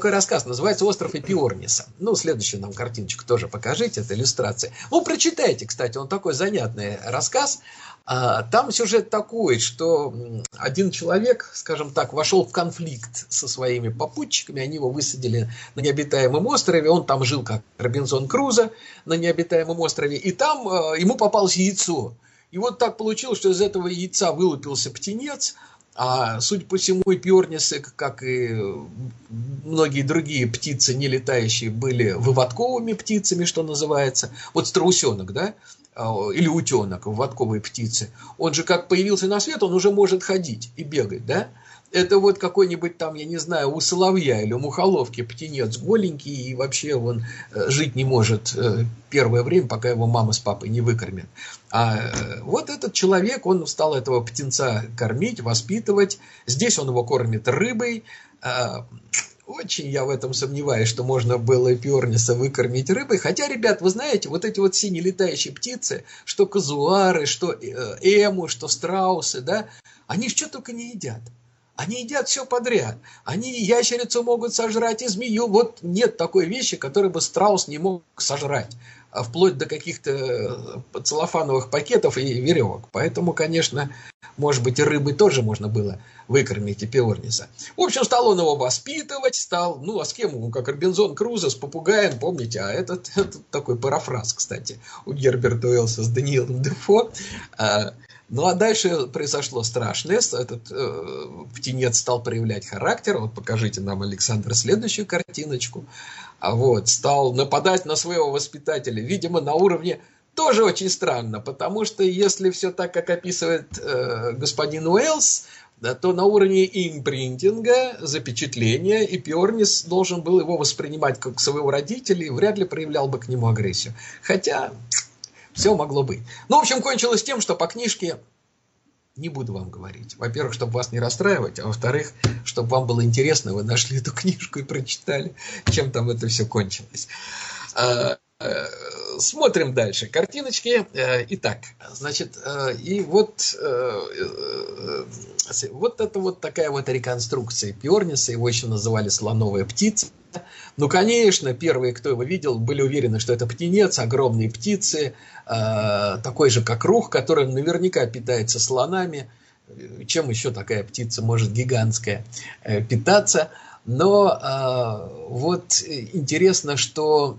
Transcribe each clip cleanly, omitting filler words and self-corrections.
рассказ, называется «Остров Эпиорниса». Ну, следующую нам картиночку тоже покажите, это иллюстрация. Ну, прочитайте, кстати, он такой занятный рассказ. Там сюжет такой, что один человек, скажем так, вошел в конфликт со своими попутчиками, они его высадили на необитаемом острове, он там жил как Робинзон Крузо на необитаемом острове, и там ему попалось яйцо. И вот так получилось, что из этого яйца вылупился птенец. А, судя по всему, эпиорнисы, как и многие другие птицы нелетающие, были выводковыми птицами, что называется. Вот страусенок, да, или утенок, выводковые птицы. Он же как появился на свет, он уже может ходить и бегать, да. Это вот какой-нибудь там, я не знаю, у соловья или у мухоловки птенец голенький, и вообще он жить не может первое время, пока его мама с папой не выкормят. А вот этот человек, он стал этого птенца кормить, воспитывать. Здесь он его кормит рыбой. Очень я в этом сомневаюсь, что можно было эпиорниса выкормить рыбой. Хотя, ребят, вы знаете, вот эти вот синие летающие птицы, что казуары, что эму, что страусы, да, они что только не едят. Они едят все подряд. Они ящерицу могут сожрать и змею. Вот нет такой вещи, которую бы страус не мог сожрать. Вплоть до каких-то целлофановых пакетов и веревок. Поэтому, конечно, может быть, и рыбой тоже можно было выкормить эпиорниса. В общем, стал он его воспитывать, стал, ну, а с кем? Ну, как Робинзон Крузо с попугаем, помните? А этот такой парафраз, кстати, у Герберта Уэллса с Даниэлом Дефо. Ну, а дальше произошло страшное. Этот птенец стал проявлять характер. Вот покажите нам, Александр, следующую картиночку. Вот, стал нападать на своего воспитателя. Видимо, на уровне тоже очень странно. Потому что если все так, как описывает господин Уэллс, да, то на уровне импринтинга, запечатления, эпиорнис должен был его воспринимать как своего родителя и вряд ли проявлял бы к нему агрессию. Хотя... все могло быть. Ну, в общем, кончилось тем, что по книжке не буду вам говорить. Во-первых, чтобы вас не расстраивать, а во-вторых, чтобы вам было интересно, вы нашли эту книжку и прочитали, чем там это все кончилось. Смотрим дальше. Картиночки. Итак, значит, и вот это вот такая вот реконструкция эпиорниса. Его еще называли слоновая птица. Ну, конечно, первые, кто его видел, были уверены, что это птенец, огромные птицы, такой же, как рух, который наверняка питается слонами. Чем еще такая птица может гигантская питаться? Но вот интересно, что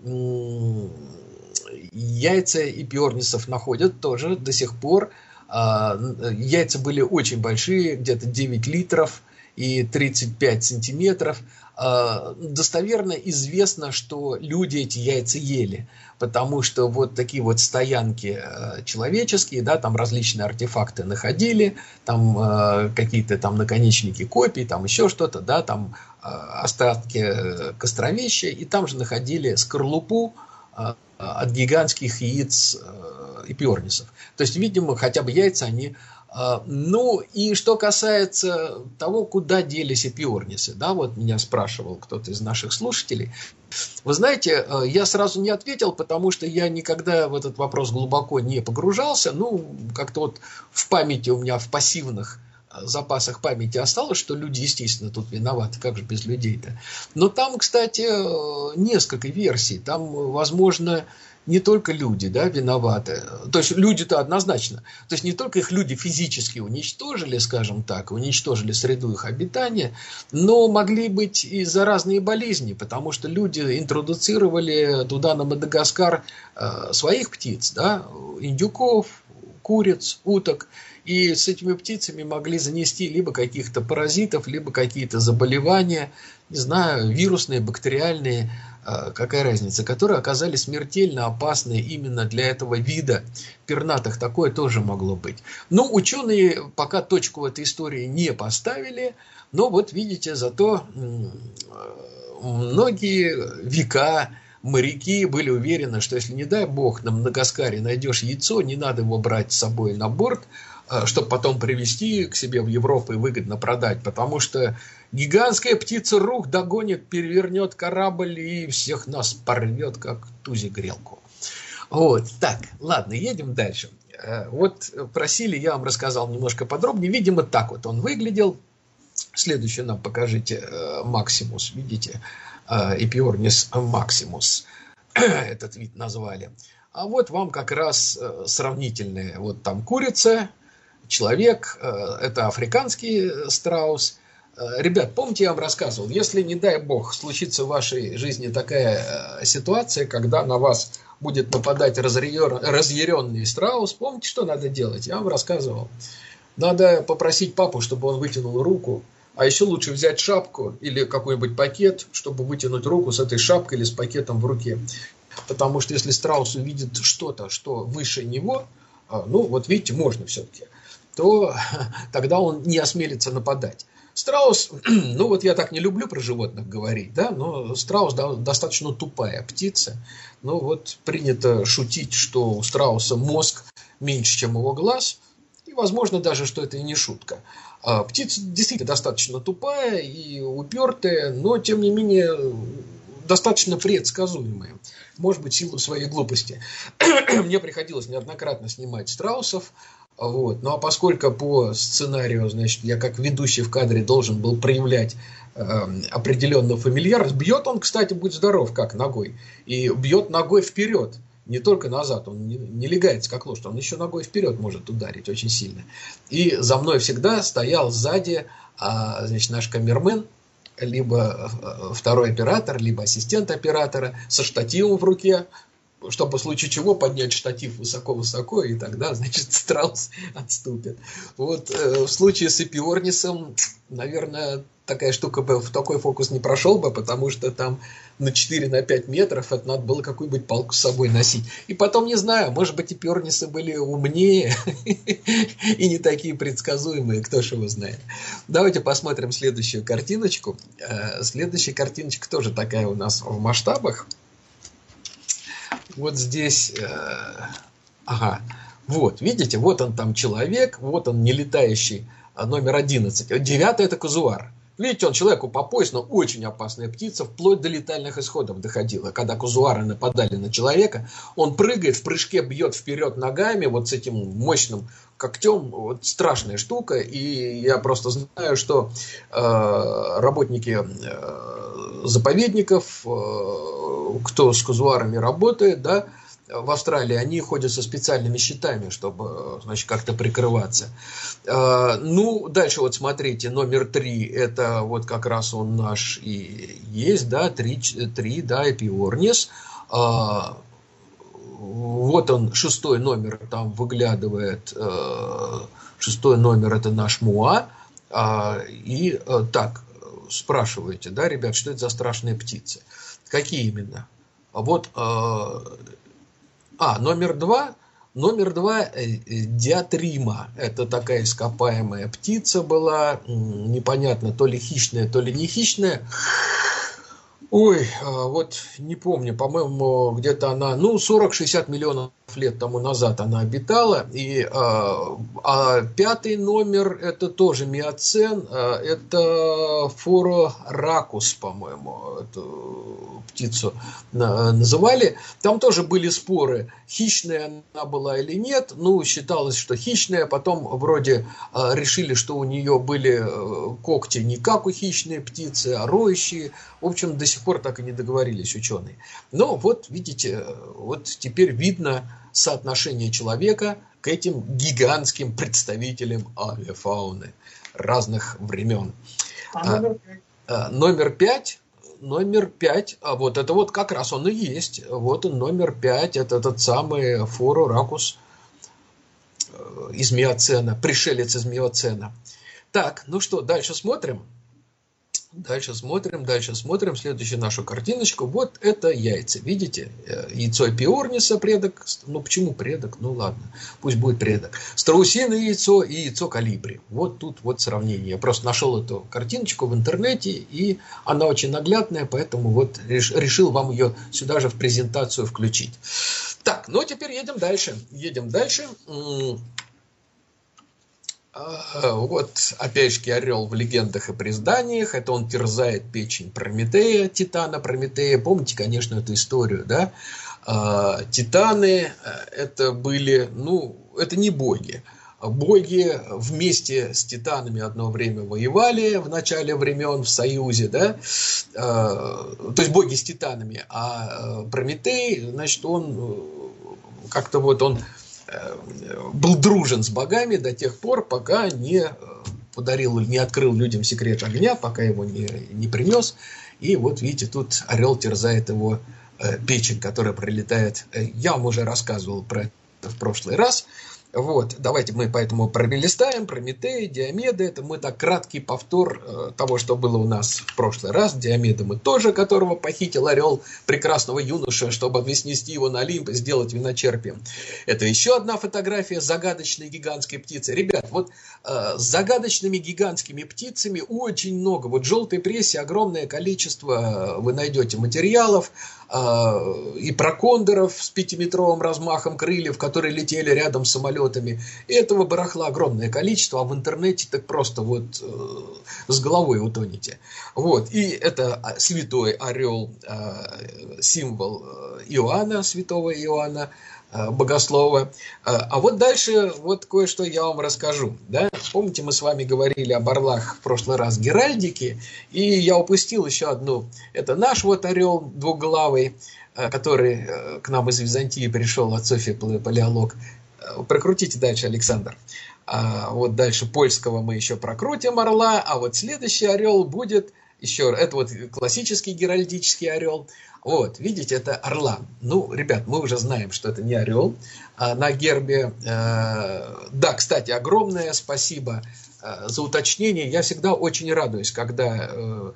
яйца эпиорнисов находят тоже до сих пор. Яйца были очень большие, где-то 9 литров и 35 сантиметров. Достоверно известно, что люди эти яйца ели, потому что вот такие вот стоянки человеческие, да, там различные артефакты находили, там какие-то там наконечники копий, там еще что-то, да, там остатки костровища, и там же находили скорлупу от гигантских яиц эпиорнисов. То есть, видимо, хотя бы яйца они... Ну, и что касается того, куда делись эпиорнисы, да, вот меня спрашивал кто-то из наших слушателей. Вы знаете, я сразу не ответил, потому что я никогда в этот вопрос глубоко не погружался. Ну, как-то вот в памяти у меня, в пассивных запасах памяти осталось, что люди, естественно, тут виноваты, как же без людей-то. Но там, кстати, несколько версий. Там, возможно, не только люди, да, виноваты. То есть люди-то однозначно. То есть не только их люди физически уничтожили, скажем так, уничтожили среду их обитания, но могли быть и заразные болезни, потому что люди интродуцировали туда, на Мадагаскар, своих птиц, да, индюков, куриц, уток. И с этими птицами могли занести либо каких-то паразитов, либо какие-то заболевания, не знаю, вирусные, бактериальные, какая разница, которые оказались смертельно опасны именно для этого вида пернатых. Такое тоже могло быть. Но ученые пока точку в этой истории не поставили, но вот видите, зато многие века моряки были уверены, что если, не дай бог, на Мадагаскаре найдешь яйцо, не надо его брать с собой на борт, чтобы потом привезти к себе в Европу и выгодно продать, потому что гигантская птица рух догонит, перевернет корабль и всех нас порвет, как тузи грелку. Вот, так, ладно, едем дальше. Вот просили, я вам рассказал немножко подробнее. Видимо, так вот он выглядел. Следующее нам покажите, Максимус, видите? Эпиорнис максимус. Этот вид назвали. А вот вам как раз сравнительные. Вот там курица, человек, это африканский страус. Ребят, помните, я вам рассказывал, если, не дай бог, случится в вашей жизни такая ситуация, когда на вас будет нападать разъяренный страус, помните, что надо делать? Я вам рассказывал. Надо попросить папу, чтобы он вытянул руку, а еще лучше взять шапку или какой-нибудь пакет, чтобы вытянуть руку с этой шапкой или с пакетом в руке. Потому что если страус увидит что-то, что выше него, ну вот видите, можно все-таки, то тогда он не осмелится нападать. Страус, ну вот я так не люблю про животных говорить, да, но страус достаточно тупая птица. Ну вот принято шутить, что у страуса мозг меньше, чем его глаз, и возможно даже, что это и не шутка. Птица действительно достаточно тупая и упертая, но тем не менее достаточно предсказуемая. Может быть, в силу своей глупости. Мне приходилось неоднократно снимать страусов. Вот. Ну а поскольку по сценарию, значит, я как ведущий в кадре должен был проявлять определенную фамильярность, бьет он, кстати, будь здоров, как ногой. И бьет ногой вперед, не только назад, он не легается как лошадь, он еще ногой вперед может ударить очень сильно. И за мной всегда стоял сзади, значит, наш камермен, либо второй оператор, либо ассистент оператора со штативом в руке, чтобы в случае чего поднять штатив высоко-высоко, и тогда, значит, страус отступит. Вот в случае с эпиорнисом, наверное, такая штука бы в такой фокус не прошел бы, потому что там на 4-5 метров это надо было какую-нибудь палку с собой носить. И потом, не знаю, может быть, эпиорнисы были умнее и не такие предсказуемые, кто ж его знает. Давайте посмотрим следующую картиночку. Следующая картиночка тоже такая у нас в масштабах. Вот здесь, ага, вот, видите, вот он там человек, вот он нелетающий, номер 11. 9 это казуар. Видите, он человеку по пояс, но очень опасная птица, вплоть до летальных исходов доходила. Когда казуары нападали на человека, он прыгает, в прыжке бьет вперед ногами, вот с этим мощным когтем, вот страшная штука. И я просто знаю, что работники заповедников, кто с казуарами работает, да, в Австралии, они ходят со специальными щитами, чтобы, значит, как-то прикрываться. Ну, дальше вот смотрите, номер 3, это вот как раз он наш и есть, да, 3, да, эпиорнис. Вот он, 6 номер, там выглядывает, 6 номер это наш муа. И так, спрашиваете, да, ребят, что это за страшные птицы? Какие именно? Вот, номер 2 диатрима. Это такая ископаемая птица была, непонятно, то ли хищная, то ли не хищная. Ой, вот не помню, по-моему, где-то она, 40-60 миллионов лет тому назад она обитала. И 5 номер, это тоже миоцен, это фороракус, по-моему, эту птицу называли. Там тоже были споры, хищная она была или нет. Ну, считалось, что хищная, потом вроде решили, что у нее были когти не как у хищной птицы, а роющие. В общем, до сих пор так и не договорились ученые. Но вот видите, вот теперь видно соотношение человека к этим гигантским представителям авиафауны разных времен. Номер 5, вот это вот как раз он и есть. Вот он, номер 5, это этот самый фороракус из миоцена, пришелец из миоцена. Так, ну что, дальше смотрим. Дальше смотрим следующую нашу картиночку. Вот это яйца. Видите? Яйцо эпиорниса, предок. Ну, почему предок? Ну, ладно. Пусть будет предок. Страусиное яйцо и яйцо колибри. Вот тут вот сравнение. Я просто нашел эту картиночку в интернете, и она очень наглядная, поэтому вот решил вам ее сюда же в презентацию включить. Так, ну, теперь едем дальше. Вот, опять же, орел в легендах и признаниях. Это он терзает печень Прометея, титана Прометея. Помните, конечно, эту историю, да? Титаны это были, это не боги. боги вместе с титанами одно время воевали в начале времен в союзе, да, то есть боги с титанами, а Прометей, значит, он как-то вот он был дружен с богами до тех пор, пока не подарил, не открыл людям секрет огня, пока его не принес. И вот видите, тут орел терзает его печень, которая пролетает. Я вам уже рассказывал про это в прошлый раз. Вот, давайте мы поэтому пролистаем Прометея, Диомеда. Это мы так краткий повтор того, что было у нас в прошлый раз. Диомеда мы тоже, которого похитил орел прекрасного юноша, чтобы вознести его на Олимп и сделать виночерпием. Это еще одна фотография загадочной гигантской птицы. Ребят, вот с загадочными гигантскими птицами очень много. Вот в желтой прессе огромное количество вы найдете материалов и про кондоров с 5-метровым размахом крыльев, которые летели рядом с самолетами. И этого барахла огромное количество, а в интернете так просто вот с головой утонете. Вот. И это святой орел, символ Иоанна, святого Иоанна, богослова. А вот дальше вот кое-что я вам расскажу. Да? Помните, мы с вами говорили об орлах в прошлый раз геральдики, и я упустил еще одну. Это наш вот орел двуглавый, который к нам из Византии пришел от Софьи Палеолог. Прокрутите дальше, Александр. Вот дальше польского мы еще прокрутим орла, а вот следующий орел будет еще, это вот классический геральдический орел. Вот, видите, это орлан. Ну, ребят, мы уже знаем, что это не орел на гербе. Да, кстати, огромное спасибо за уточнение. Я всегда очень радуюсь, когда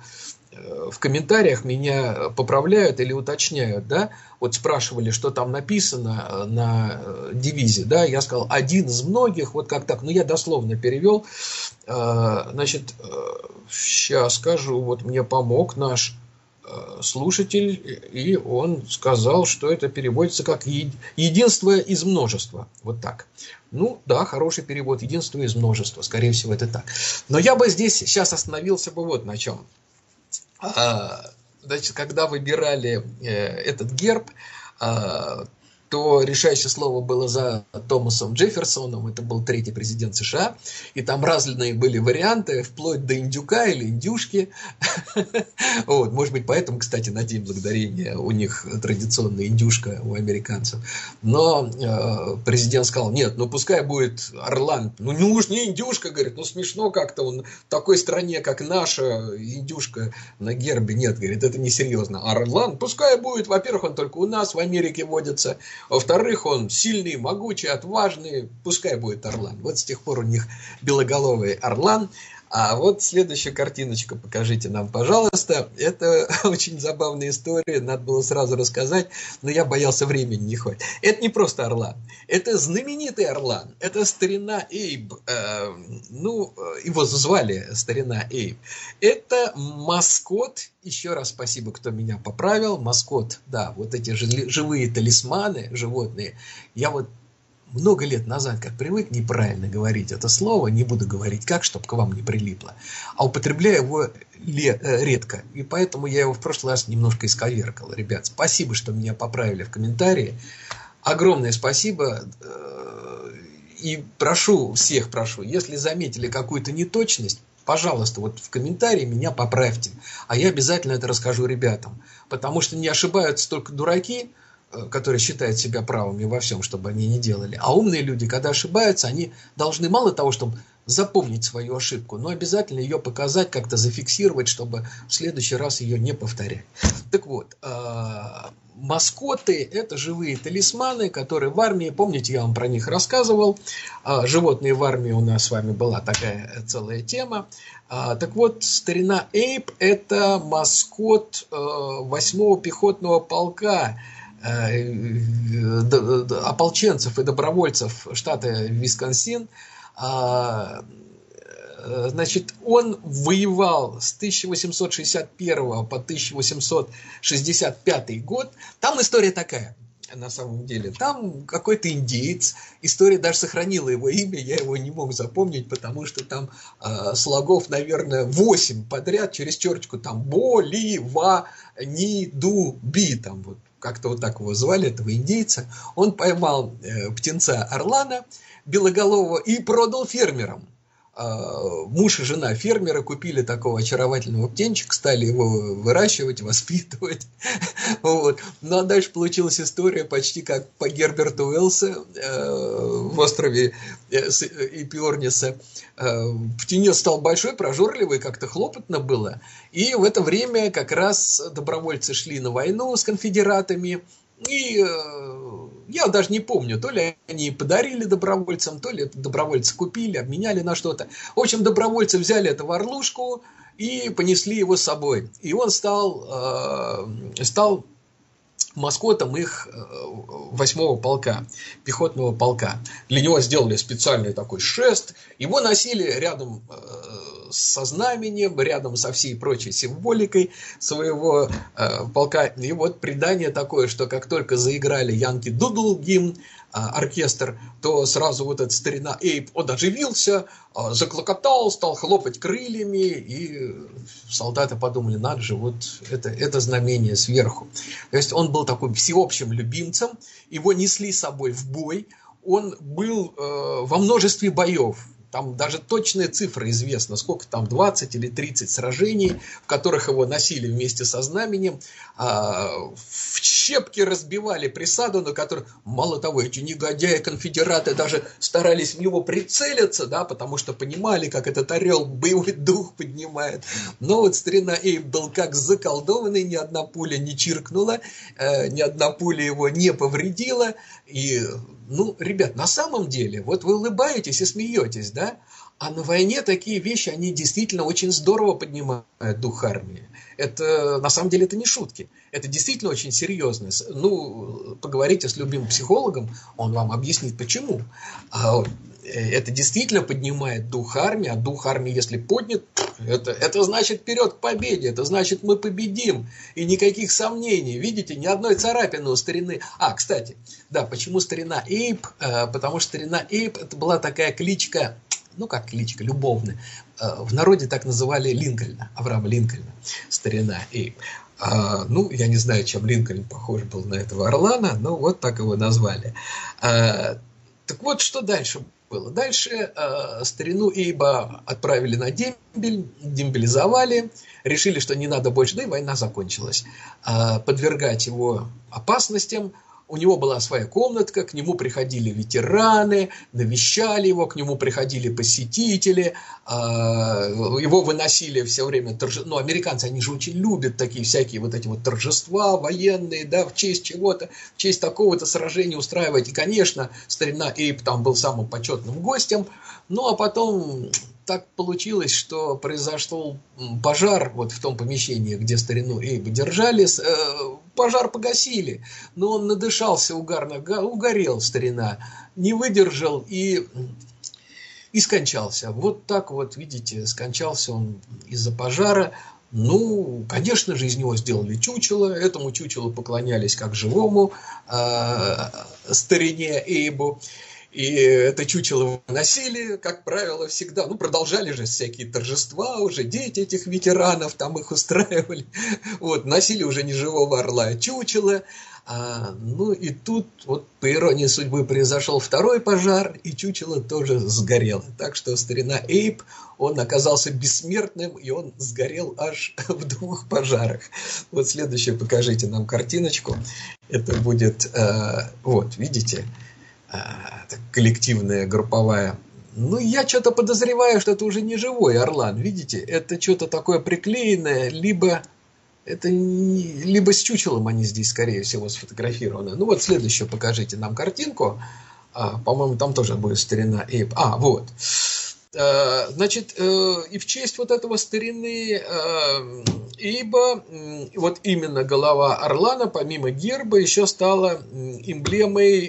в комментариях меня поправляют или уточняют, да, вот спрашивали, что там написано на девизе, да, я сказал, один из многих, вот как так, ну, я дословно перевел, значит, сейчас скажу, вот мне помог наш слушатель, и он сказал, что это переводится как единство из множества, вот так. Ну, да, хороший перевод, единство из множества, скорее всего, это так. Но я бы здесь сейчас остановился бы вот на чем. Значит, когда выбирали этот герб, то решающее слово было за Томасом Джефферсоном, это был 3-й президент США, и там разные были варианты, вплоть до индюка или индюшки. Вот, может быть, поэтому, кстати, на День Благодарения у них традиционная индюшка у американцев. Но президент сказал, нет, ну пускай будет орлан. Ну уж не индюшка, говорит, ну смешно как-то, он в такой стране, как наша, индюшка на гербе. Нет, говорит, это несерьезно. Орлан пускай будет, во-первых, он только у нас в Америке водится, во-вторых, он сильный, могучий, отважный, пускай будет орлан. Вот с тех пор у них белоголовый орлан. А вот следующую картиночку покажите нам, пожалуйста. Это очень забавная история, надо было сразу рассказать, но я боялся, времени не хватит. Это не просто орлан, это знаменитый орлан, это старина Эйб, ну, его звали старина Эйб. Это маскот, еще раз спасибо, кто меня поправил, маскот, да, вот эти живые талисманы, животные, я вот много лет назад, как привык неправильно говорить это слово, не буду говорить как, чтобы к вам не прилипло, а употребляю его редко. И поэтому я его в прошлый раз немножко исковеркал. Ребят, спасибо, что меня поправили в комментарии. Огромное спасибо. И всех прошу, если заметили какую-то неточность, пожалуйста, вот в комментарии меня поправьте. А я обязательно это расскажу ребятам. Потому что не ошибаются только дураки, которые считают себя правыми во всем, чтобы они не делали. А умные люди, когда ошибаются, они должны мало того, чтобы запомнить свою ошибку, но обязательно ее показать, как-то зафиксировать, чтобы в следующий раз ее не повторять. Так вот, маскоты – это живые талисманы, которые в армии, помните, я вам про них рассказывал, животные в армии у нас с вами была такая целая тема. Так вот, старина Эйб – это маскот 8-го пехотного полка, ополченцев и добровольцев штата Висконсин. Значит, он воевал с 1861 по 1865 год. Там история такая, на самом деле. Там какой-то индеец. История даже сохранила его имя, я его не мог запомнить, потому что там слогов, наверное, 8 подряд, через черточку, там бо, ли, ва, ни, ду, би, там вот как-то вот так его звали, этого индейца, он поймал птенца орлана белоголового и продал фермерам. Муж и жена фермера купили такого очаровательного птенчика, стали его выращивать, воспитывать. Вот. Ну а дальше получилась история почти как по Герберту Уэллсу в острове Эпиорниса. Птенец стал большой, прожорливый, как-то хлопотно было. И в это время как раз добровольцы шли на войну с конфедератами. И я даже не помню, то ли они подарили добровольцам, то ли добровольцы купили, обменяли на что-то. В общем, добровольцы взяли этого орлушку и понесли его с собой. И он стал маскотом их 8-го полка, пехотного полка. Для него сделали специальный такой шест. Его носили рядом со знаменем, рядом со всей прочей символикой своего полка. И вот предание такое, что как только заиграли Янки Дудл гимн, оркестр, то сразу вот этот старина Эйб, он оживился, заклокотал, стал хлопать крыльями, и солдаты подумали, надо же, вот это знамение сверху. То есть он был таким всеобщим любимцем, его несли с собой в бой, он был во множестве боев. Там даже точная цифра известна, сколько там, 20 или 30 сражений, в которых его носили вместе со знаменем, в щепки разбивали присаду, на которой, мало того, эти негодяи, конфедераты даже старались в него прицелиться, да, потому что понимали, как этот орел боевой дух поднимает. Но вот старина Эйб был как заколдованный, ни одна пуля не чиркнула, ни одна пуля его не повредила. И, ну, ребят, на самом деле, вот вы улыбаетесь и смеетесь, да, а на войне такие вещи, они действительно очень здорово поднимают дух армии. Это, на самом деле, это не шутки. Это действительно очень серьезно. Ну, поговорите с любым психологом, он вам объяснит, почему. Это действительно поднимает дух армии, а дух армии, если поднят, это значит вперед к победе, это значит мы победим, и никаких сомнений. Видите, ни одной царапины у старины. Кстати, да, почему старина Эйб? Потому что старина Эйб, это была такая кличка, ну как кличка, любовная. В народе так называли Линкольна, Авраама Линкольна, старина Эйб. Ну, я не знаю, чем Линкольн похож был на этого орлана, но вот так его назвали. Так вот, что дальше было? Дальше старину Эйба отправили на дембель, дембелизовали, решили, что не надо больше, да и война закончилась, подвергать его опасностям. У него была своя комнатка, к нему приходили ветераны, навещали его, к нему приходили посетители, его выносили все время торжества. Ну, американцы, они же очень любят такие всякие вот эти вот торжества военные, да, в честь чего-то, в честь такого-то сражения устраивать. И, конечно, старина Эйб там был самым почетным гостем. Ну, а потом так получилось, что произошел пожар вот в том помещении, где старину Эйба держали. Пожар погасили, но он надышался угарно, угорел старина, не выдержал и скончался. Вот так вот, видите, скончался он из-за пожара. Ну, конечно же, из него сделали чучело, этому чучелу поклонялись как живому старине Эйбу. И это чучело носили, как правило, всегда. Ну, продолжали же всякие торжества, уже дети этих ветеранов там их устраивали. Вот, носили уже не живого орла, а чучело. Ну, и тут, вот, по иронии судьбы, произошел второй пожар, и чучело тоже сгорело. Так что старина Эйб, он оказался бессмертным, и он сгорел аж в 2 пожарах. Вот следующее, покажите нам картиночку. Это будет, вот, видите, коллективная, групповая. Ну, я что-то подозреваю, что это уже не живой орлан. Видите, это что-то такое приклеенное, либо с чучелом они здесь, скорее всего, сфотографированы. Ну, вот следующую покажите нам картинку. По-моему, там тоже будет старина Эйб. Вот. Значит, и в честь вот этого старины Эйба, вот именно голова орлана, помимо герба, еще стала эмблемой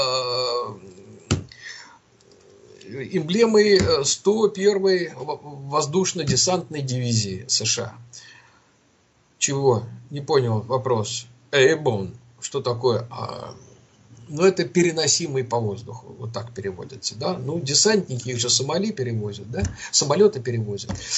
101-й воздушно-десантной дивизии США. Чего? Не понял вопрос. Airborne. Что такое? Ну, это переносимый по воздуху. Вот так переводится, да? Ну, десантники, их же Сомали перевозят, да? Самолеты перевозят.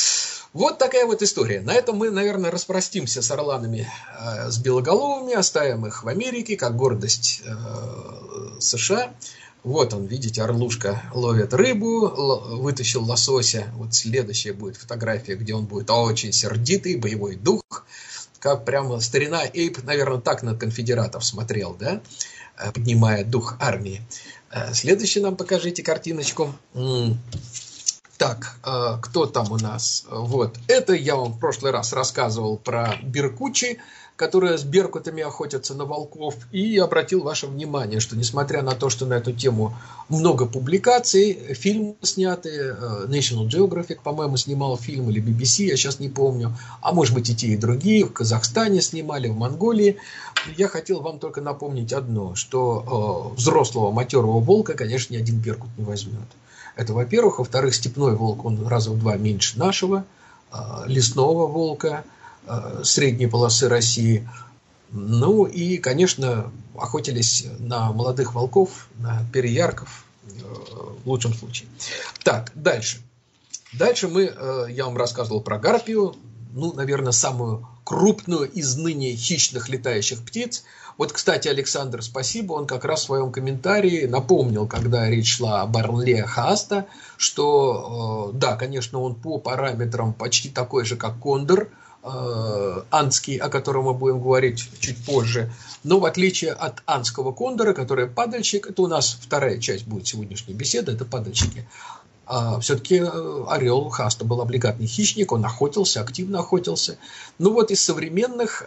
Вот такая вот история. На этом мы, наверное, распростимся с орланами, с белоголовыми, оставим их в Америке, как гордость США. Вот он, видите, орлушка ловит рыбу, вытащил лосося. Вот следующая будет фотография, где он будет очень сердитый, боевой дух. Как прямо старина Эйп, наверное, так на конфедератов смотрел, да, поднимая дух армии. Следующую нам покажите картиночку. Так, кто там у нас? Вот, это я вам в прошлый раз рассказывал про беркучи, которые с беркутами охотятся на волков, и обратил ваше внимание, что несмотря на то, что на эту тему много публикаций, фильмы сняты, National Geographic, по-моему, снимал фильм, или BBC, я сейчас не помню, а может быть и те, и другие, в Казахстане снимали, в Монголии. Я хотел вам только напомнить одно, что взрослого матерого волка, конечно, ни один беркут не возьмет. Это, во-первых. Во-вторых, степной волк, он раза в 2 меньше нашего, лесного волка, средней полосы России. Ну и, конечно, охотились на молодых волков, на переярков, в лучшем случае. Так, дальше. Дальше я вам рассказывал про гарпию, ну, наверное, самую крупную из ныне хищных летающих птиц. Вот, кстати, Александр, спасибо, он как раз в своем комментарии напомнил, когда речь шла об орле хааста, что, да, конечно, он по параметрам почти такой же, как кондор, андский, о котором мы будем говорить чуть позже, но в отличие от андского кондора, который падальщик, это у нас вторая часть будет сегодняшней беседы, это падальщики. Все-таки орел хааста был облигатный хищник, он охотился, активно охотился. Ну вот из современных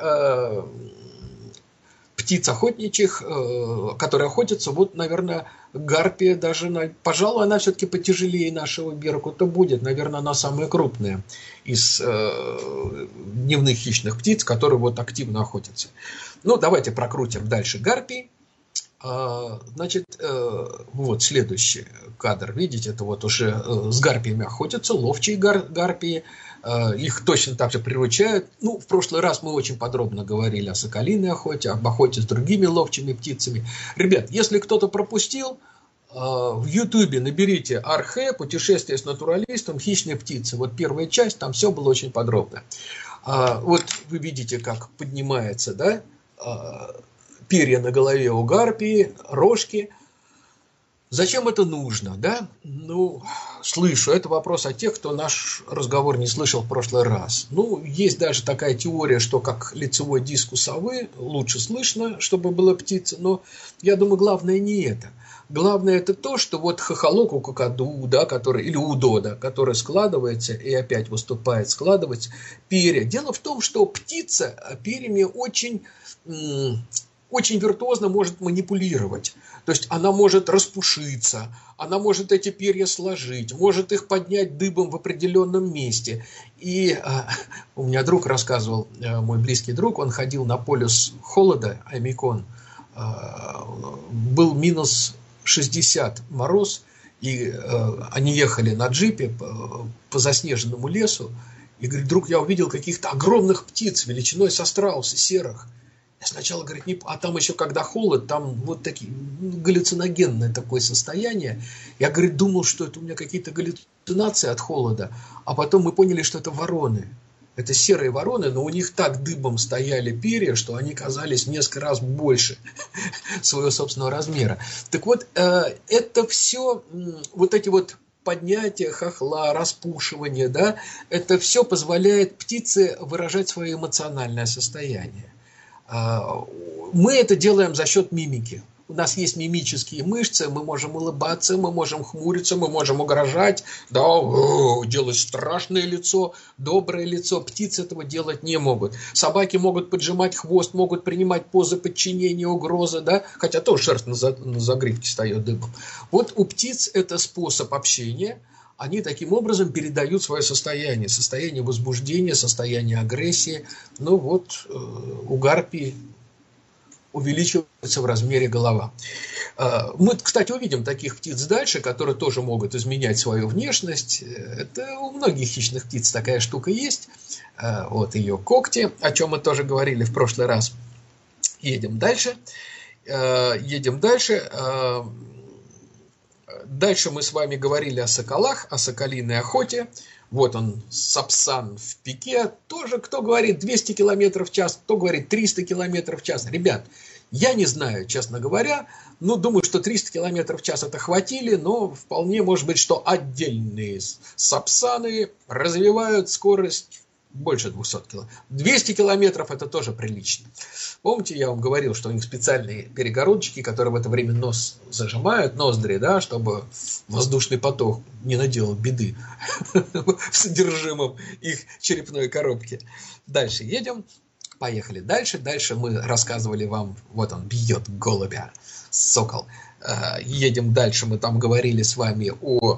птиц охотничьих, которые охотятся, вот, наверное, гарпия даже, пожалуй, она все-таки потяжелее нашего беркута будет. Наверное, она самая крупная из дневных хищных птиц, которые вот активно охотятся. Ну, давайте прокрутим дальше гарпии. Значит, вот следующий кадр, видите, это вот уже с гарпиями охотятся, ловчие гарпии, их точно так же приручают. Ну, в прошлый раз мы очень подробно говорили о соколиной охоте, об охоте с другими ловчими птицами. Ребят, если кто-то пропустил, в Ютубе наберите Архе, путешествие с натуралистом, хищные птицы. Вот первая часть, там все было очень подробно. Вот вы видите, как поднимается, да, перья на голове у гарпии, рожки. Зачем это нужно, да? Ну, слышу, это вопрос о тех, кто наш разговор не слышал в прошлый раз. Ну, есть даже такая теория, что как лицевой диск у совы лучше слышно, чтобы была птица, но я думаю, главное не это. Главное это то, что вот хохолок у какаду, да, который, или у дода, который складывается и опять выступает, складывается перья. Дело в том, что птица перьями очень виртуозно может манипулировать. То есть она может распушиться, она может эти перья сложить, может их поднять дыбом в определенном месте. И у меня друг рассказывал, мой близкий друг, он ходил на полюс холода, Аймикон, был минус 60 мороз, и они ехали на джипе по заснеженному лесу, и говорит, друг, я увидел каких-то огромных птиц величиной со страуса, серых. Я сначала, говорит, а там еще когда холод, там вот такие галлюциногенное такое состояние. Я, говорит, думал, что это у меня какие-то галлюцинации от холода, а потом мы поняли, что это вороны. Это серые вороны, но у них так дыбом стояли перья, что они казались в несколько раз больше своего собственного размера. Так вот, это все, вот эти вот поднятие хохла, распушивание, да, это все позволяет птице выражать свое эмоциональное состояние. Мы это делаем за счет мимики. У нас есть мимические мышцы, мы можем улыбаться, мы можем хмуриться, мы можем угрожать, да, делать страшное лицо, доброе лицо. Птицы этого делать не могут. Собаки могут поджимать хвост, могут принимать позы подчинения, угрозы, да, хотя тоже шерсть на загривке встает дыбом. Вот у птиц это способ общения. Они таким образом передают свое состояние возбуждения, состояние агрессии. Ну вот у гарпии увеличивается в размере голова. Мы, кстати, увидим таких птиц дальше, которые тоже могут изменять свою внешность. Это у многих хищных птиц такая штука есть. Вот ее когти, о чем мы тоже говорили в прошлый раз. Едем дальше. Дальше мы с вами говорили о соколах, о соколиной охоте. Вот он, Сапсан в пике. Тоже, кто говорит 200 км в час, кто говорит 300 км в час. Ребят, я не знаю, честно говоря. Ну, думаю, что 300 км в час это хватили, но вполне может быть, что отдельные сапсаны развивают скорость больше 200 км. 200 километров это тоже прилично. Помните, я вам говорил, что у них специальные перегородочки, которые в это время нос зажимают, ноздри, да, чтобы воздушный поток не наделал беды в содержимом их черепной коробки. Дальше едем. Поехали дальше. Дальше мы рассказывали вам, вот он бьет голубя, сокол. Едем дальше, мы там говорили с вами о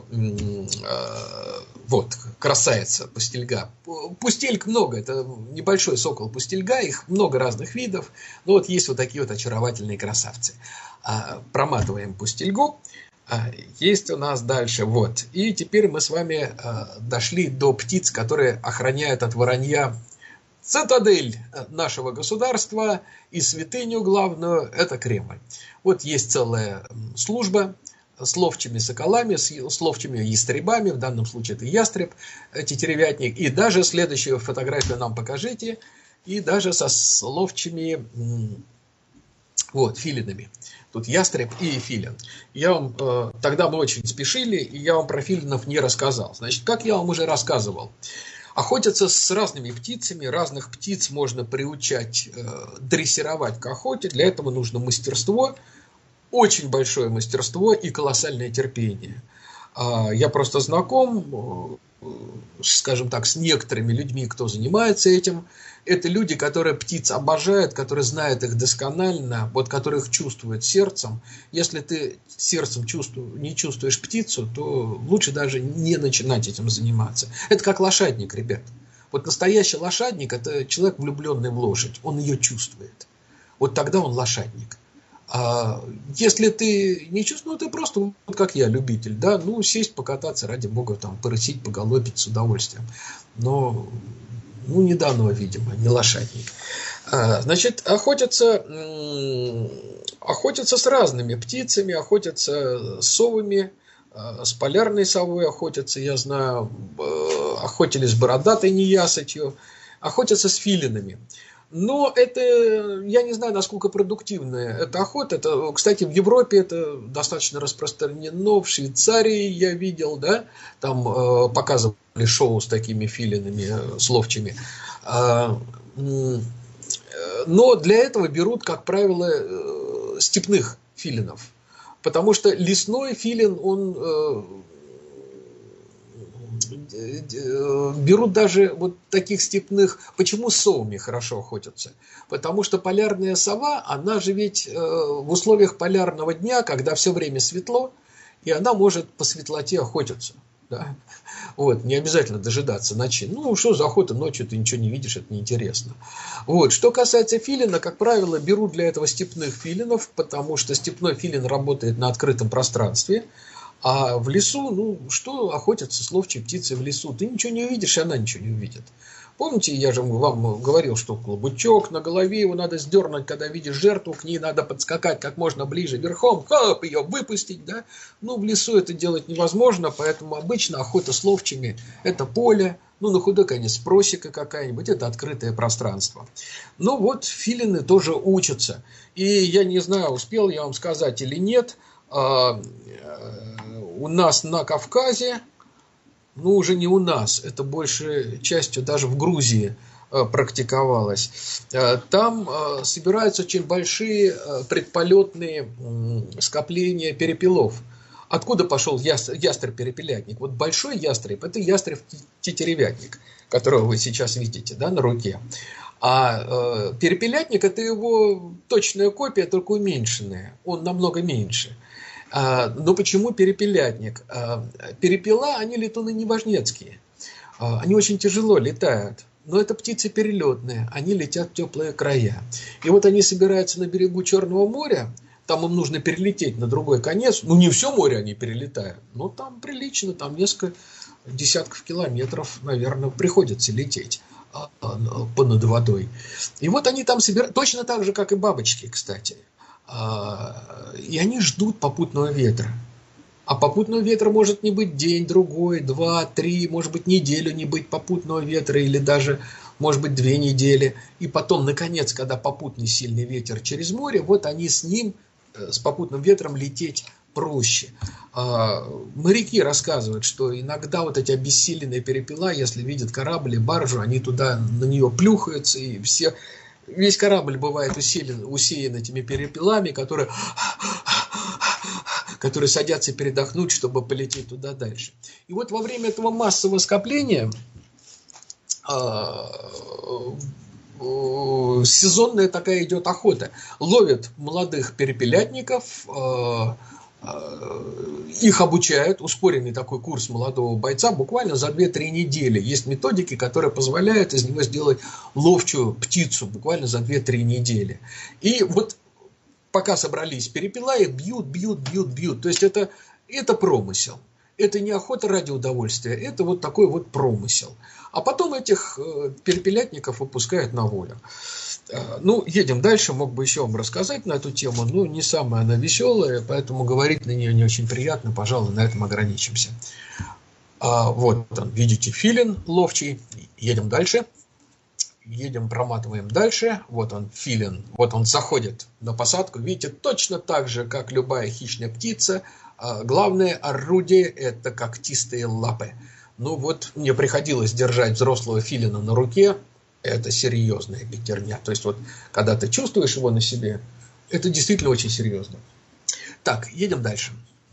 вот, красавица пустельга. Пустельг много, это небольшой сокол пустельга, их много разных видов. Но вот есть вот такие вот очаровательные красавцы. Проматываем пустельгу. Есть у нас дальше, вот. И теперь мы с вами дошли до птиц, которые охраняют от воронья цитадель нашего государства и святыню главную – это Кремль. Вот есть целая служба с ловчими соколами, с ловчими ястребами, в данном случае это ястреб, тетеревятник, и даже следующую фотографию нам покажите, и даже со ловчими вот, филинами. Тут ястреб и филин. Я вам, тогда мы очень спешили, и я вам про филинов не рассказал. Значит, как я вам уже рассказывал, охотятся с разными птицами, разных птиц можно приучать, дрессировать к охоте. Для этого нужно мастерство, очень большое мастерство и колоссальное терпение. Я просто знаком, скажем так, с некоторыми людьми, кто занимается этим. Это люди, которые птиц обожают, которые знают их досконально, вот которых чувствуют сердцем. Если ты сердцем не чувствуешь птицу, то лучше даже не начинать этим заниматься. Это как лошадник, ребят. Вот настоящий лошадник – это человек, влюбленный в лошадь. Он ее чувствует. Вот тогда он лошадник. А если ты не чувствуешь, ну ты просто, вот как я, любитель, да, ну сесть, покататься, ради бога, там, порысить, поголопить с удовольствием. Но, ну, не данного, видимо, не лошадник. Значит, охотятся с разными птицами, охотятся с совами, с полярной совой охотятся, я знаю, охотились с бородатой неясытью, охотятся с филинами. Но это, я не знаю, насколько продуктивная эта охота. Это, кстати, в Европе это достаточно распространено. В Швейцарии я видел, да, там показывали шоу с такими филинами, с ловчими. Но для этого берут, как правило, степных филинов. Потому что лесной филин, он... берут даже вот таких степных. Почему с совами хорошо охотятся? Потому что полярная сова, она же ведь в условиях полярного дня, когда все время светло, и она может по светлоте охотиться. Да? Вот, не обязательно дожидаться ночи. Ну, что за охота ночью, ты ничего не видишь, это неинтересно. Вот. Что касается филина, как правило, берут для этого степных филинов, потому что степной филин работает на открытом пространстве. А в лесу, ну, что охотятся с ловчей птицей в лесу? Ты ничего не увидишь, и она ничего не увидит. Помните, я же вам говорил, что клобучок на голове его надо сдернуть, когда видишь жертву, к ней надо подскакать как можно ближе верхом, хоп, ее выпустить, да? Ну, в лесу это делать невозможно, поэтому обычно охота с ловчими – это поле, ну, на худой конец просека какая-нибудь, это открытое пространство. Ну, вот филины тоже учатся. И я не знаю, успел я вам сказать или нет, у нас на Кавказе, ну уже не у нас, это больше частью даже в Грузии практиковалось. Там собираются очень большие предполетные скопления перепелов. Откуда пошел ястреб-перепелятник? Вот большой ястреб – это ястреб-тетеревятник, которого вы сейчас видите, да, на руке. А перепелятник – это его точная копия, только уменьшенная. Он намного меньше. Но почему перепелятник? Перепела, они летуны неважнецкие. Они очень тяжело летают. Но это птицы перелетные. Они летят в теплые края. И вот они собираются на берегу Черного моря. Там им нужно перелететь на другой конец. Ну, не все море они перелетают. Но там прилично. Там несколько десятков километров, наверное, приходится лететь над водой. И вот они там собираются. Точно так же, как и бабочки, кстати. И они ждут попутного ветра. А попутного ветра может не быть день, другой, 2, 3, может быть неделю не быть попутного ветра или даже, может быть, 2 недели. И потом, наконец, когда попутный сильный ветер через море, вот они с ним, с попутным ветром лететь проще. Моряки рассказывают, что иногда вот эти обессиленные перепела, если видят корабль и баржу, они туда на нее плюхаются, и весь корабль бывает усеян этими перепелами, которые садятся передохнуть, чтобы полететь туда дальше. И вот во время этого массового скопления сезонная такая идет охота. Ловят молодых перепелятников, их обучают, ускоренный такой курс молодого бойца буквально за 2-3 недели. Есть методики, которые позволяют из него сделать ловчую птицу буквально за 2-3 недели. И вот пока собрались перепела, их бьют. То есть это промысел. Это не охота ради удовольствия, это вот такой вот промысел. А потом этих перепелятников выпускают на волю. Ну, едем дальше, мог бы еще вам рассказать на эту тему, но не самая она веселая, поэтому говорить на нее не очень приятно, пожалуй, на этом ограничимся. Вот он, видите, филин ловчий, едем дальше. Проматываем дальше. Вот он, филин. Вот он заходит на посадку. Видите, точно так же, как любая хищная птица. Главное орудие – это когтистые лапы. Ну вот, мне приходилось держать взрослого филина на руке. Это серьезная пятерня. То есть, вот, когда ты чувствуешь его на себе, это действительно очень серьезно. Так, едем дальше.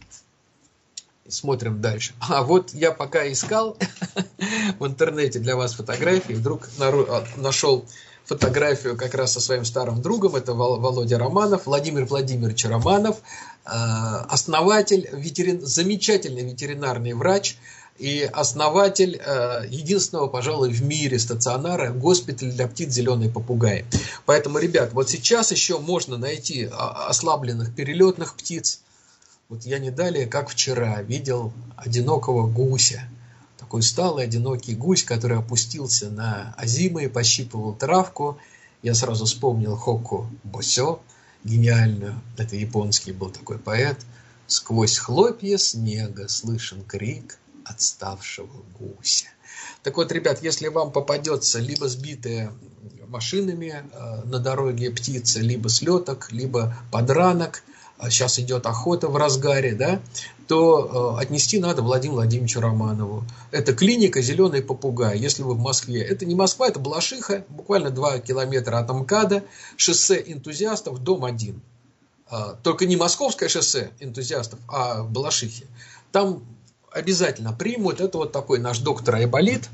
Смотрим дальше. Вот я пока искал в интернете для вас фотографии, вдруг нашел фотографию как раз со своим старым другом, это Володя Романов, Владимир Владимирович Романов, основатель, замечательный ветеринарный врач и основатель единственного, пожалуй, в мире стационара госпиталя для птиц «Зеленый попугай». Поэтому, ребят, вот сейчас еще можно найти ослабленных перелетных птиц. Вот я не далее, как вчера, видел одинокого гуся. Такой сталый одинокий гусь, который опустился на озимы и пощипывал травку. Я сразу вспомнил Хокку Босё, гениальную. Это японский был такой поэт. «Сквозь хлопья снега слышен крик отставшего гуся». Так вот, ребят, если вам попадется либо сбитая машинами на дороге птица, либо слеток, либо подранок, сейчас идет охота в разгаре, да, то отнести надо Владимиру Владимировичу Романову. Это клиника «Зеленый попугай», если вы в Москве. Это не Москва, это Балашиха, буквально 2 километра от МКАДа, шоссе энтузиастов, дом 1. Только не московское шоссе энтузиастов, а в Балашихе. Там обязательно примут. Это вот такой наш доктор Айболит.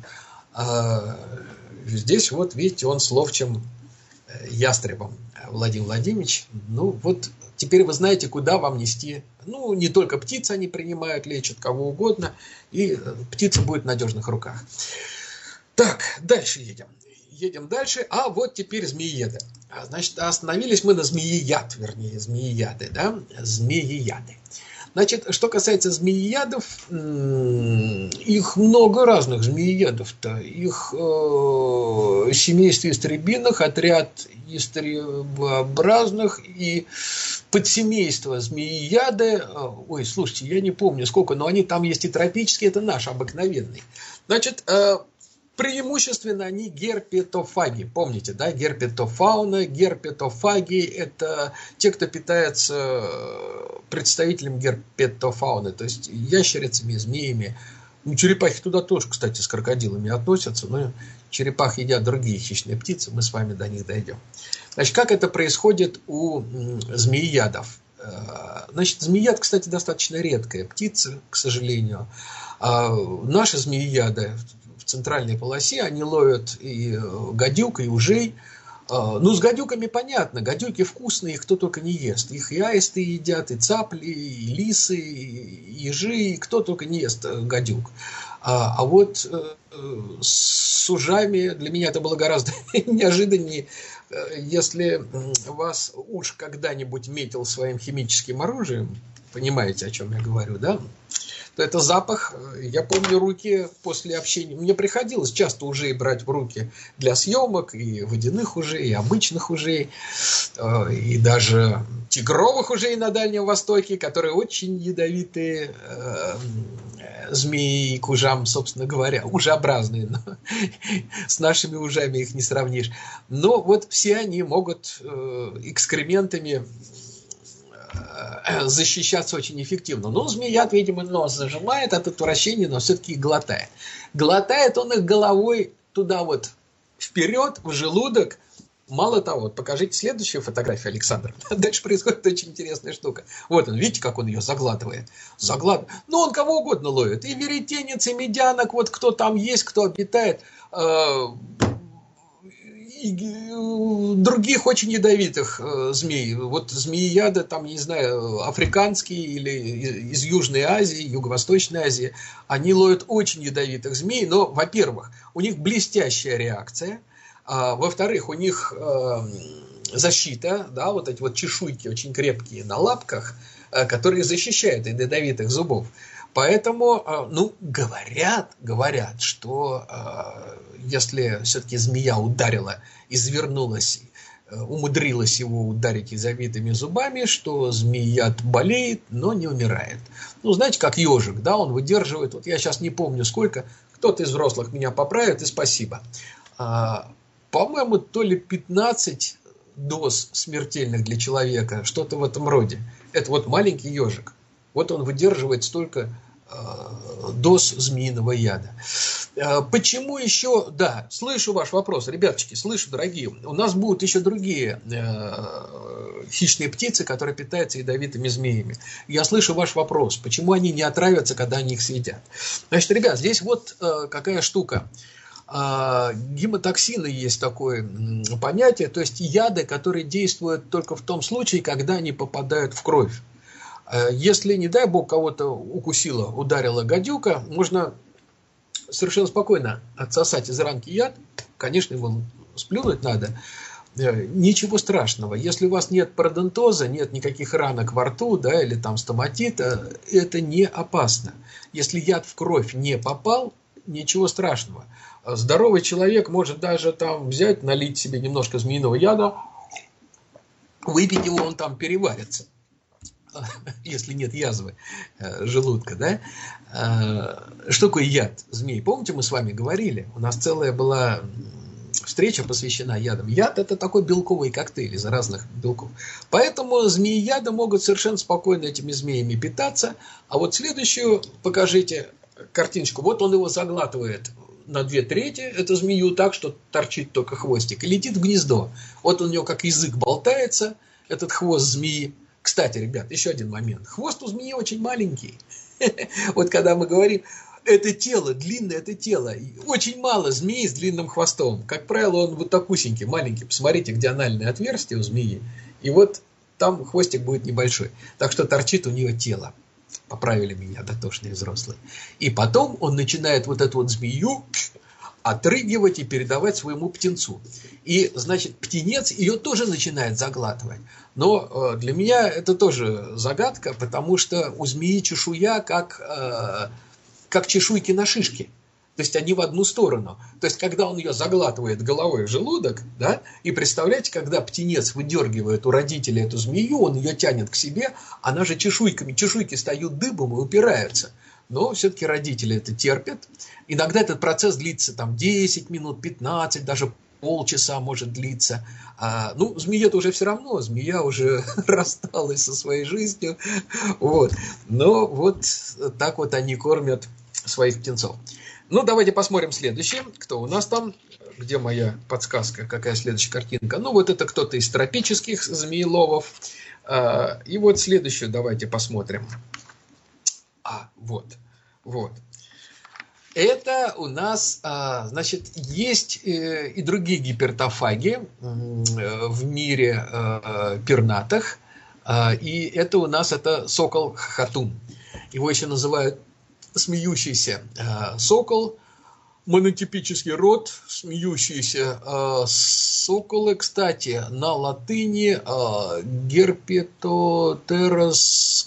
Здесь вот, видите, он с ловчим ястребом, Владимир Владимирович. Ну, вот теперь вы знаете, куда вам нести. Ну, не только птиц они принимают, лечат кого угодно. И птица будет в надежных руках. Так, дальше едем. Едем дальше. А вот теперь змеиеды. Значит, остановились мы на змеияды, да? Змеияды. Значит, что касается змеиядов, их много разных змеиядов-то. Их семейство истребиных, отряд истребообразных и подсемейство змеияды. Ой, слушайте, я не помню сколько, но они там есть и тропические, это наш обыкновенный. Значит, преимущественно они герпетофаги. Помните, да, герпетофауна, герпетофаги – это те, кто питается представителем герпетофауны, то есть ящерицами, змеями. Ну, черепахи туда тоже, кстати, с крокодилами относятся, но черепах едят другие хищные птицы, мы с вами до них дойдем. Значит, как это происходит у змеиядов? Значит, змеияд, кстати, достаточно редкая птица, к сожалению. Наши змеияды в центральной полосе, они ловят и гадюк, и ужей. Ну, с гадюками понятно, гадюки вкусные, их кто только не ест. Их и аисты едят, и цапли, и лисы, и ежи, и кто только не ест гадюк. А вот с ужами для меня это было гораздо неожиданнее. Если вас уж когда-нибудь метил своим химическим оружием, понимаете, о чем я говорю, да? то это запах. Я помню руки после общения. Мне приходилось часто ужей брать в руки для съемок, и водяных ужей, и обычных ужей, и даже тигровых ужей на Дальнем Востоке, которые очень ядовитые змеи к ужам, собственно говоря, ужеобразные, но с нашими ужами их не сравнишь. Но вот все они могут экскрементами защищаться очень эффективно. Но змея, видимо, нос зажимает от отвращения, но все-таки глотает. Глотает он их головой туда вот вперед, в желудок. Мало того, вот покажите следующую фотографию, Александр. Дальше происходит очень интересная штука. Вот он, видите, как он ее заглатывает. Ну, он кого угодно ловит. И веретенец, и медянок, вот кто там есть, кто обитает. И других очень ядовитых змей. Вот змеияды, там, не знаю, африканские или из Южной Азии, Юго-Восточной Азии, они ловят очень ядовитых змей, но, во-первых, у них блестящая реакция, во-вторых, у них защита, да, вот эти вот чешуйки очень крепкие на лапках, которые защищают от ядовитых зубов. Поэтому, ну, говорят, что если все-таки змея ударила, извернулась, умудрилась его ударить ядовитыми зубами, что змея болеет, но не умирает. Ну, знаете, как ежик, да, он выдерживает, вот я сейчас не помню сколько, кто-то из взрослых меня поправит, и спасибо. По-моему, то ли 15 доз смертельных для человека, что-то в этом роде. Это вот маленький ежик. Вот он выдерживает столько доз змеиного яда. Почему еще? Да, слышу ваш вопрос, ребяточки, слышу, дорогие. У нас будут еще другие хищные птицы, которые питаются ядовитыми змеями. Я слышу ваш вопрос, почему они не отравятся, когда они их съедят. Значит, ребят, здесь вот какая штука. Гемотоксины есть такое понятие, то есть яды, которые действуют только в том случае, когда они попадают в кровь. Если, не дай бог, кого-то укусила, ударила гадюка, можно совершенно спокойно отсосать из ранки яд, конечно, его сплюнуть надо, ничего страшного. Если у вас нет пародонтоза, нет никаких ранок во рту, да, или там стоматита, это не опасно. Если яд в кровь не попал, ничего страшного. Здоровый человек может даже там взять, налить себе немножко змеиного яда, выпить его, он там переварится, если нет язвы желудка, да? Что такое яд змей? Помните, мы с вами говорили, у нас целая была встреча посвящена ядам. Яд – это такой белковый коктейль из разных белков. Поэтому змеияды могут совершенно спокойно этими змеями питаться. А вот следующую покажите картиночку. Вот он его заглатывает на 2/3, эту змею, так, что торчит только хвостик, и летит в гнездо. Вот у него как язык болтается, этот хвост змеи. Кстати, ребят, еще один момент. Хвост у змеи очень маленький. Вот когда мы говорим, это тело, длинное это тело. Очень мало змей с длинным хвостом. Как правило, он вот такусенький, маленький. Посмотрите, где анальное отверстие у змеи. И вот там хвостик будет небольшой. Так что торчит у нее тело. Поправили меня дотошные взрослые. И потом он начинает вот эту вот змею отрыгивать и передавать своему птенцу. И, значит, птенец ее тоже начинает заглатывать. Но для меня это тоже загадка, потому что у змеи чешуя как чешуйки на шишке. То есть они в одну сторону. То есть когда он ее заглатывает головой в желудок, да, и представляете, когда птенец выдергивает у родителей эту змею, он ее тянет к себе, она же чешуйками, чешуйки встают дыбом и упираются. Но все-таки родители это терпят. Иногда этот процесс длится там 10 минут, 15, даже полчаса может длиться. Ну, змея-то уже все равно, змея уже рассталась со своей жизнью. Вот. Но вот так вот они кормят своих птенцов. Ну, давайте посмотрим следующее. Кто у нас там? Где моя подсказка? Какая следующая картинка? Ну, вот это кто-то из тропических змееловов. И вот следующую давайте посмотрим. Вот. Это у нас, значит, есть и другие гипертофаги в мире пернатых. И это у нас это сокол-хохотун. Его еще называют смеющийся сокол, монотипический род, смеющиеся соколы, кстати, на латыни герпетотерос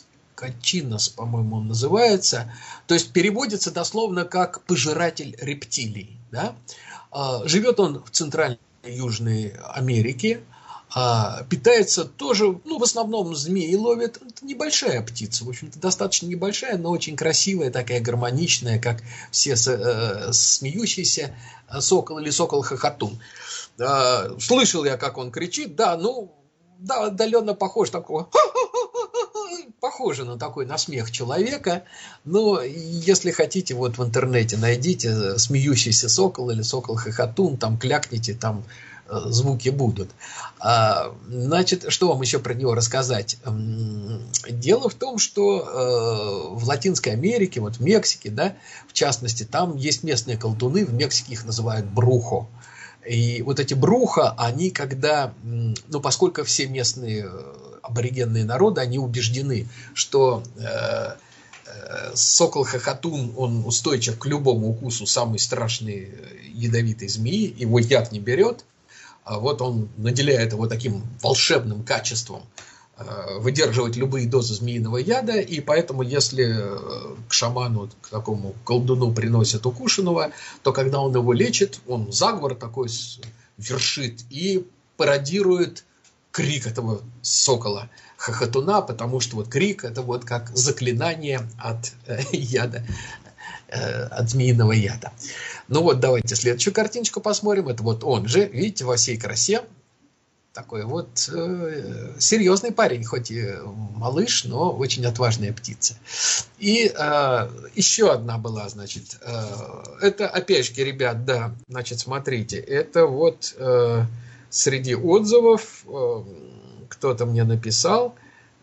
качинос, по-моему, он называется. То есть переводится дословно как «пожиратель рептилий». Да? Живет он в Центральной и Южной Америке. Питается тоже, ну, в основном змеи ловит. Это небольшая птица, в общем-то, достаточно небольшая, но очень красивая, такая гармоничная, как все смеющиеся сокол или сокол-хохотун. Слышал я, как он кричит, да, ну, да, отдаленно похож такого, похоже на такой на смех человека, но если хотите, вот в интернете найдите смеющийся сокол или сокол-хохотун, там клякните, там звуки будут. Значит, что вам еще про него рассказать? Дело в том, что в Латинской Америке, вот в Мексике, да, в частности, там есть местные колдуны, в Мексике их называют брухо. И вот эти бруха, они когда, ну, поскольку все местные аборигенные народы, они убеждены, что сокол-хохотун, он устойчив к любому укусу самой страшной ядовитой змеи, его яд не берет, а вот он наделяет его таким волшебным качеством выдерживать любые дозы змеиного яда, и поэтому, если к шаману, к такому колдуну приносят укушенного, то когда он его лечит, он заговор такой вершит и пародирует крик этого сокола-хохотуна, потому что вот крик – это вот как заклинание от яда, от змеиного яда. Ну вот, давайте следующую картиночку посмотрим. Это вот он же, видите, во всей красе. Такой вот серьезный парень, хоть и малыш, но очень отважная птица. И еще одна была, значит, это опять же, ребят, да, значит, смотрите, это вот среди отзывов кто-то мне написал,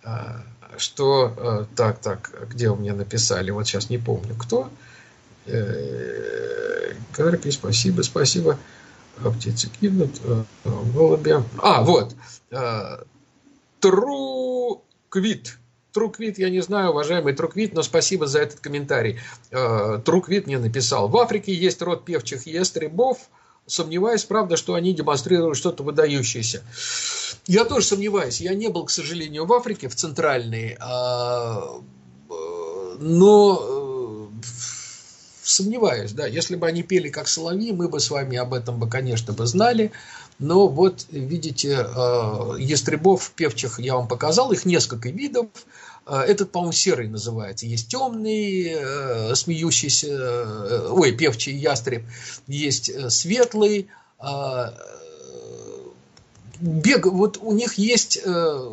что, так, где у меня написали, вот сейчас не помню, кто. Карпий, спасибо. Птицы гибнут, голуби. Вот. Труквит, я не знаю, уважаемый Труквит, но спасибо за этот комментарий. Труквит мне написал: в Африке есть род певчих ястребов. Сомневаюсь, правда, что они демонстрируют что-то выдающееся. Я тоже сомневаюсь. Я не был, к сожалению, в Африке, в Центральной, но сомневаюсь, да, если бы они пели как соловьи, мы бы с вами об этом бы, конечно, бы знали, но вот, видите, ястребов певчих я вам показал, их несколько видов, этот, по-моему, серый называется, есть темный, смеющийся, певчий ястреб, есть светлый, вот у них есть,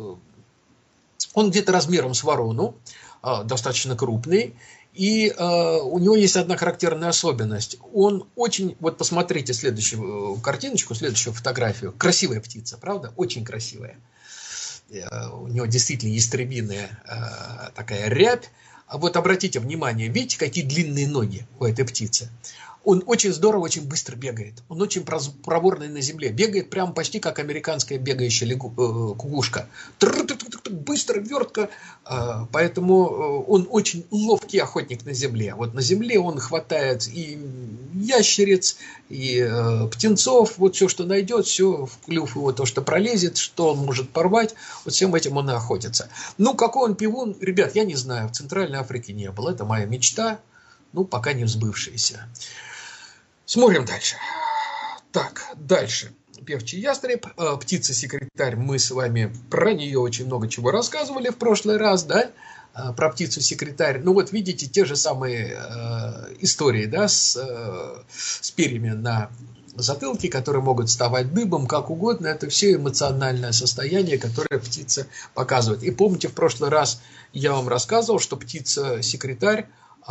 он где-то размером с ворону, достаточно крупный. И у него есть одна характерная особенность. Он очень, вот посмотрите следующую картиночку, следующую фотографию. Красивая птица, правда? Очень красивая. У него действительно ястребиная такая рябь. А вот обратите внимание, видите, какие длинные ноги у этой птицы? Он очень здорово, очень быстро бегает. Он очень проворный на земле. Бегает прямо почти как американская бегающая кукушка. Быстро, вертко. Поэтому он очень ловкий охотник на земле. Вот на земле он хватает и ящериц, и птенцов. Вот все, что найдет, все в клюв его, то, что пролезет, что он может порвать. Вот всем этим он и охотится. Ну, какой он пивун, ребят, я не знаю. В Центральной Африке не было. Это моя мечта. Ну, пока не сбывшаяся. Смотрим дальше. Так, дальше. Певчий ястреб, птица-секретарь. Мы с вами про нее очень много чего рассказывали в прошлый раз, да? Про птицу-секретарь. Ну вот видите, те же самые истории, да, с перьями на затылке, которые могут вставать дыбом, как угодно. Это все эмоциональное состояние, которое птица показывает. И помните, в прошлый раз я вам рассказывал, что птица-секретарь,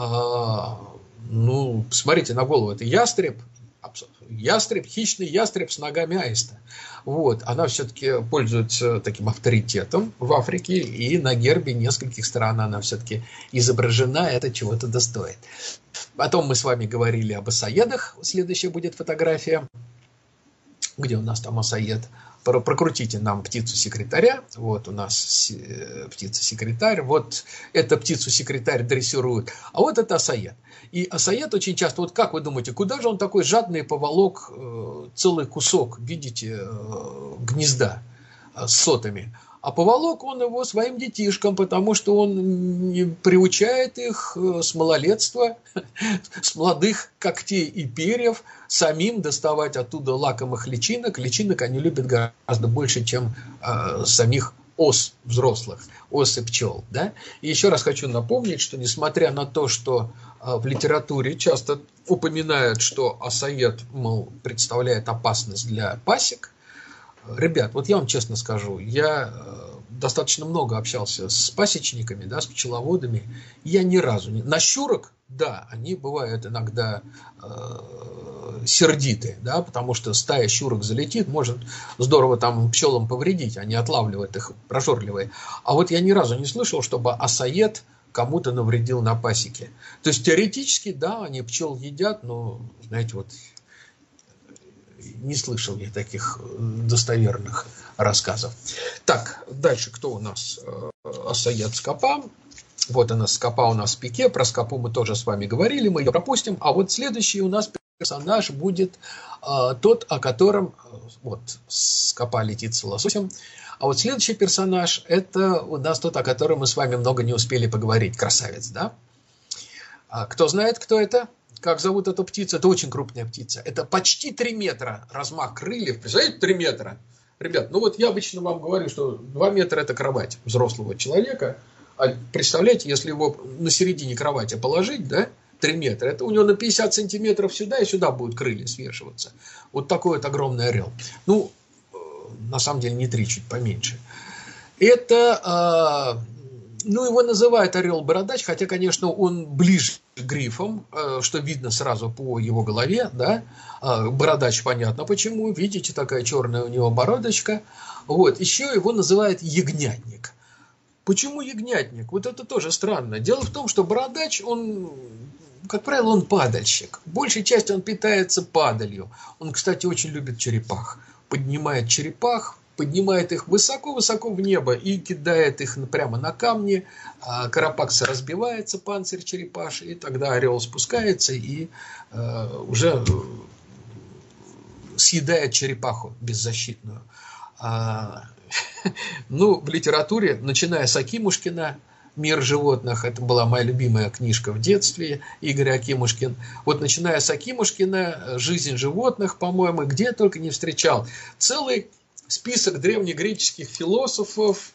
ну, смотрите на голову, это ястреб, хищный ястреб с ногами аиста. Вот, она все-таки пользуется таким авторитетом в Африке, и на гербе нескольких стран она все-таки изображена, это чего-то достоит. Потом мы с вами говорили об осаедах, следующая будет фотография. Где у нас там осаед? Прокрутите нам птицу-секретаря. Вот у нас птица-секретарь. Вот эту птицу-секретарь дрессируют. А вот это осаед. И осаед очень часто, вот как вы думаете, куда же он такой жадный поволок целый кусок, видите, гнезда? с сотами. А поволок он его своим детишкам, потому что он приучает их с малолетства, с молодых когтей и перьев, самим доставать оттуда лакомых личинок. Личинок они любят гораздо больше, чем самих ос взрослых, ос и пчел. Да? И еще раз хочу напомнить, что несмотря на то, что в литературе часто упоминают, что осоед, мол, представляет опасность для пасек, ребят, вот я вам честно скажу, я достаточно много общался с пасечниками, да, с пчеловодами. Я ни разу не... На щурок, да, они бывают иногда сердиты, да, потому что стая щурок залетит, может здорово там пчелам повредить, они отлавливают их прожорливые. А вот я ни разу не слышал, чтобы осоед кому-то навредил на пасеке. То есть теоретически, да, они пчел едят, но, знаете, вот... Не слышал я таких достоверных рассказов. Так, дальше кто у нас? Осоед скопа. Вот она, скопа у нас в пике. Про скопу мы тоже с вами говорили, мы ее пропустим. А вот следующий у нас персонаж будет тот, о котором... Вот, скопа летит с лососем. А вот следующий персонаж, это у нас тот, о котором мы с вами много не успели поговорить. Красавец, да? Кто знает, кто это? Как зовут эту птицу? Это очень крупная птица. Это почти 3 метра размах крыльев. Представляете, 3 метра? Ребят, ну вот я обычно вам говорю, что 2 метра это кровать взрослого человека. А представляете, если его на середине кровати положить, да, 3 метра, это у него на 50 сантиметров сюда и сюда будут крылья свешиваться. Вот такой вот огромный орел. Ну, на самом деле не 3, чуть поменьше. Это... Ну, его называют орел-бородач, хотя, конечно, он ближе к грифам, что видно сразу по его голове, да. Бородач, понятно почему, видите, такая черная у него бородочка. Вот, еще его называют ягнятник. Почему ягнятник? Вот это тоже странно. Дело в том, что бородач, он, как правило, он падальщик. Большей частью он питается падалью. Он, кстати, очень любит черепах. Поднимает черепах, поднимает их высоко-высоко в небо и кидает их прямо на камни. Карапакс разбивается, панцирь черепаш, и тогда орел спускается и уже съедает черепаху беззащитную. Ну, в литературе, начиная с Акимушкина, «Мир животных», это была моя любимая книжка в детстве, Игорь Акимушкин. Вот начиная с Акимушкина, «Жизнь животных», по-моему, где я только не встречал. Целый список древнегреческих философов,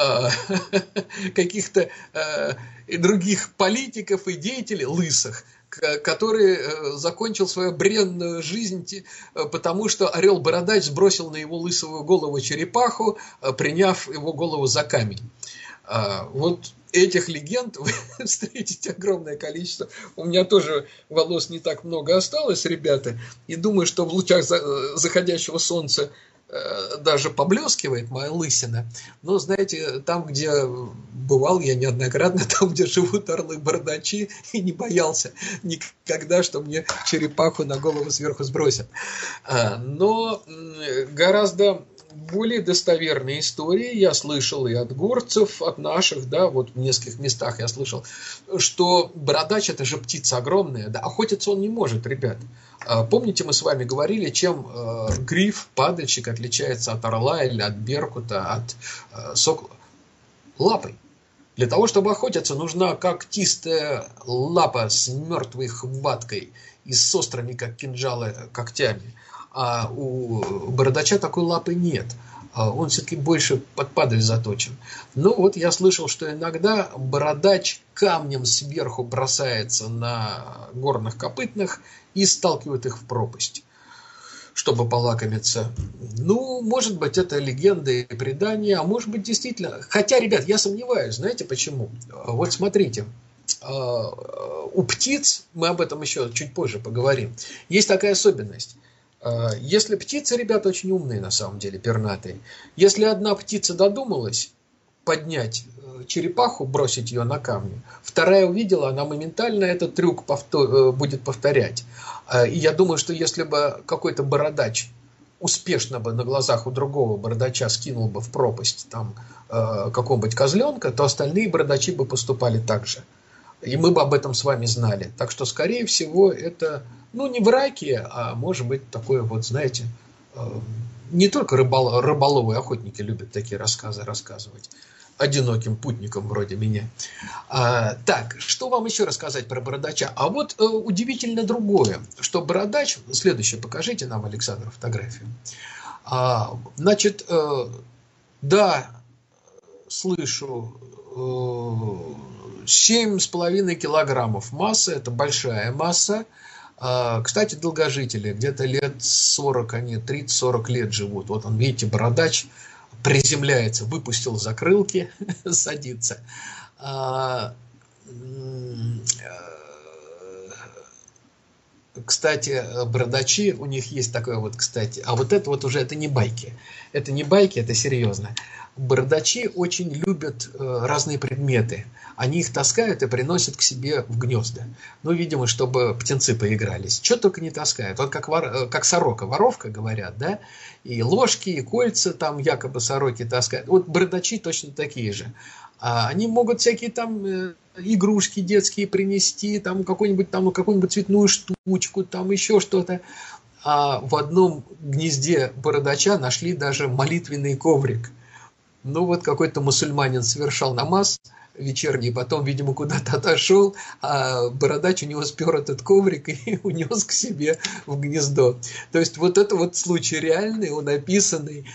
каких-то других политиков и деятелей лысых, который закончил свою бренную жизнь, потому что орел-бородач сбросил на его лысую голову черепаху, приняв его голову за камень. Вот этих легенд вы встретите огромное количество. У меня тоже волос не так много осталось, ребята, и думаю, что в лучах заходящего солнца даже поблескивает моя лысина. Но, знаете, там, где бывал я неоднократно, там, где живут орлы-бородачи, и не боялся никогда, что мне черепаху на голову сверху сбросят. Но гораздо более достоверные истории я слышал и от горцев, от наших, да, вот в нескольких местах я слышал, что бородач — это же птица огромная, да, охотиться он не может, ребят. Помните, мы с вами говорили, чем гриф, падальщик отличается от орла или от беркута, от сокола? Лапой. Для того, чтобы охотиться, нужна когтистая лапа с мертвой хваткой и с острыми, как кинжалы, когтями. А у бородача такой лапы нет. Он все-таки больше под падаль заточен. Ну вот я слышал, что иногда бородач камнем сверху бросается на горных копытных и сталкивает их в пропасть, чтобы полакомиться. Ну, может быть, это легенда и предание, а может быть, действительно. Хотя, ребят, я сомневаюсь. Знаете почему? Вот смотрите. У птиц, мы об этом еще чуть позже поговорим, есть такая особенность. Если птицы, ребята, очень умные на самом деле, пернатые. Если одна птица додумалась поднять черепаху, бросить ее на камни, вторая увидела, она моментально этот трюк будет повторять. И я думаю, что если бы какой-то бородач успешно бы на глазах у другого бородача скинул бы в пропасть там какого-нибудь козленка, то остальные бородачи бы поступали так же. И мы бы об этом с вами знали. Так что, скорее всего, это, ну, не враки, а может быть такое вот, знаете, не только рыболовы и охотники любят такие рассказы рассказывать одиноким путникам вроде меня. Так, что вам еще рассказать про бородача? А вот удивительно другое, что бородач, следующее, покажите нам, Александр, фотографию. Значит, да, слышу, 7,5 килограммов массы, это большая масса. Кстати, долгожители, где-то лет 40, они 30-40 лет живут. Вот он, видите, бородач приземляется, выпустил закрылки, садится. Кстати, бородачи, у них есть такое вот, кстати, а вот это вот уже, это не байки. Это не байки, это серьезно. Бородачи очень любят разные предметы. Они их таскают и приносят к себе в гнезда. Ну, видимо, чтобы птенцы поигрались. Что только не таскают. Вот как сорока, воровка, говорят, да? И ложки, и кольца там якобы сороки таскают. Вот бородачи точно такие же. Они могут всякие там игрушки детские принести, там какую-нибудь цветную штучку, там еще что-то. А в одном гнезде бородача нашли даже молитвенный коврик. Ну вот какой-то мусульманин совершал намаз вечерний, потом, видимо, куда-то отошел, а бородач у него спер этот коврик и унес к себе в гнездо. То есть вот это вот случай реальный, он описанный.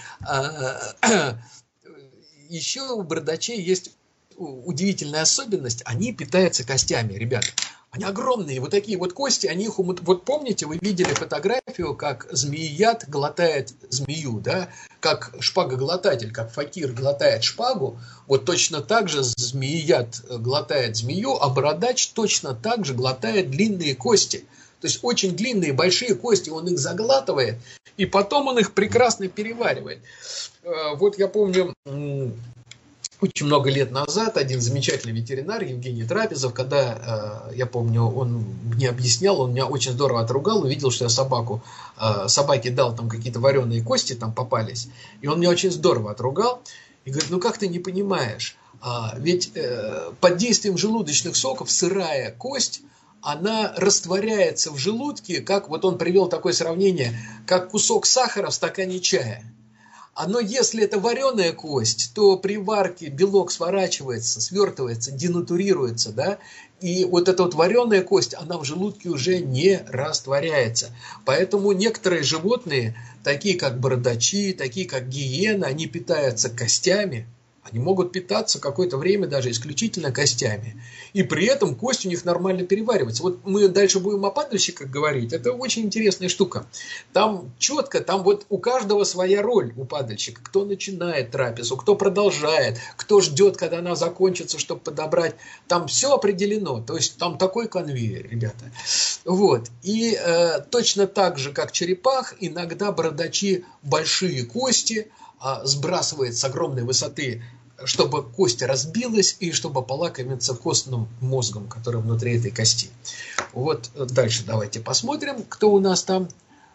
Еще у бородачей есть удивительная особенность, они питаются костями, ребята. Они огромные, вот такие вот кости, они их вот помните, вы видели фотографию, как змеияд глотает змею, да, как шпагоглотатель, как факир глотает шпагу, вот точно так же змеияд глотает змею, а бородач точно так же глотает длинные кости. То есть очень длинные, большие кости, он их заглатывает, и потом он их прекрасно переваривает. Вот я помню, очень много лет назад один замечательный ветеринар, Евгений Трапезов, когда, я помню, он мне объяснял, он меня очень здорово отругал, увидел, что я собаке дал там какие-то вареные кости, там попались, и он меня очень здорово отругал, и говорит, ну как ты не понимаешь, ведь под действием желудочных соков сырая кость, она растворяется в желудке, как, вот он привел такое сравнение, как кусок сахара в стакане чая. Но если это вареная кость, то при варке белок сворачивается, свертывается, денатурируется, да, и вот эта вот вареная кость, она в желудке уже не растворяется. Поэтому некоторые животные, такие как бородачи, такие как гиены, они питаются костями. Они могут питаться какое-то время даже исключительно костями. И при этом кость у них нормально переваривается. Вот мы дальше будем о падальщиках говорить. Это очень интересная штука. Там четко, там вот у каждого своя роль у падальщика. Кто начинает трапезу, кто продолжает, кто ждет, когда она закончится, чтобы подобрать. Там все определено. То есть там такой конвейер, ребята. Вот. И точно так же, как черепах, иногда бородачи большие кости сбрасывает с огромной высоты, чтобы кость разбилась и чтобы полакомиться костным мозгом, который внутри этой кости. Вот дальше давайте посмотрим, кто у нас там.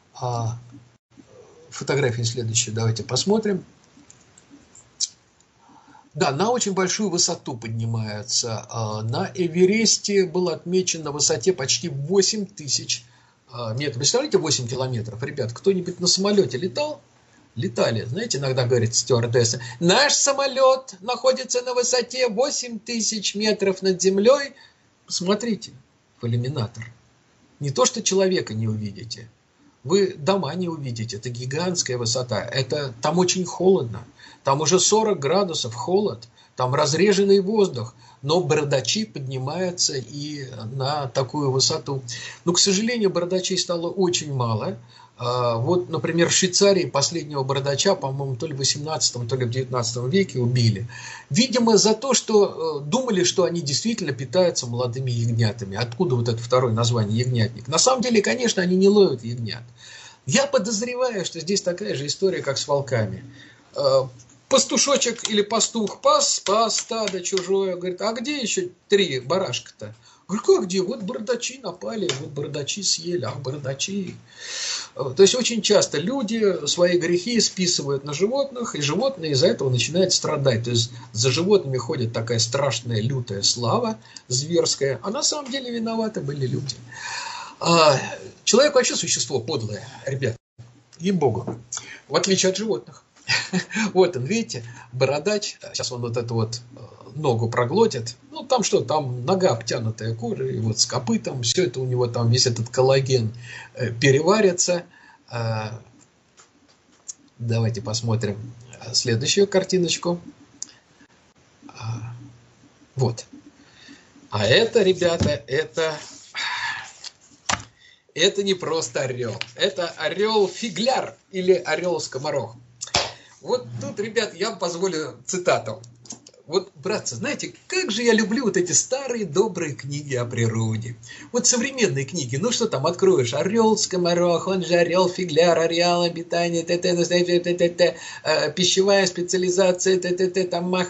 Фотографии следующие давайте посмотрим. Да, на очень большую высоту поднимаются. На Эвересте был отмечен на высоте почти 8 тысяч метров. Представляете, 8 километров? Ребят, кто-нибудь на самолете летал? Летали. Знаете, иногда говорит стюардесса, наш самолет находится на высоте 8 тысяч метров над землей. Посмотрите в иллюминатор. Не то, что человека не увидите. Вы дома не увидите. Это гигантская высота. Там очень холодно. Там уже 40 градусов холод. Там разреженный воздух. Но бородачи поднимаются и на такую высоту. Но, к сожалению, бородачей стало очень мало. Вот, например, в Швейцарии последнего бородача, по-моему, то ли в 18, то ли в 19 веке убили. Видимо, за то, что думали, что они действительно питаются молодыми ягнятами. Откуда вот это второе название ягнятник? На самом деле, конечно, они не ловят ягнят. Я подозреваю, что здесь такая же история, как с волками. Пастушочек или пастух пас стадо чужое. Говорит, а где еще 3 барашка-то? Говорю, как где? Вот бородачи напали, вот бородачи съели, бородачи. То есть очень часто люди свои грехи списывают на животных, и животные из-за этого начинают страдать. То есть за животными ходит такая страшная, лютая слава, зверская, а на самом деле виноваты были люди. Человек вообще существо подлое, ребят. ей-богу, в отличие от животных. Вот он, видите, бородач, сейчас он вот эту вот ногу проглотит, ну там что, там нога обтянутая кожей, вот с копытом, все это у него там, весь этот коллаген переварится. Давайте посмотрим следующую картиночку. Вот. А это, ребята, это не просто орел. Это орел-фигляр или орел-скоморох. Вот тут, ребят, я вам позволю цитату. Вот, братцы, знаете, как же я люблю вот эти старые добрые книги о природе. Вот современные книги, ну что там откроешь, орел, скоморох, он же орел, фигляр, ареал обитания, пищевая специализация, там